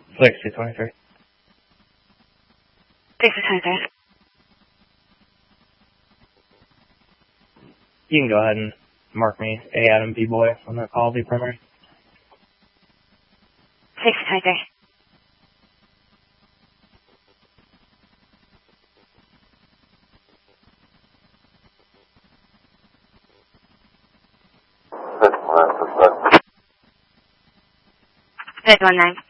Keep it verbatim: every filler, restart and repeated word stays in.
sixty twenty-three. sixty twenty-three. You can go ahead and mark me A. Adam B. Boy on the call, the primary. sixty twenty-three. Fifty one nine.